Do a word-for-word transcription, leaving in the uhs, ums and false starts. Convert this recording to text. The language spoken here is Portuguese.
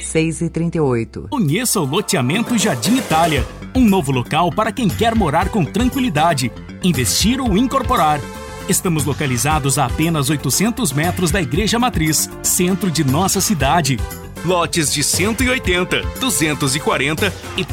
seis e trinta e oito. Conheça o loteamento Jardim Itália, um novo local para quem quer morar com tranquilidade, investir ou incorporar. Estamos localizados a apenas oitocentos metros da Igreja Matriz, centro de nossa cidade. Lotes de cento e oitenta, duzentos e quarenta e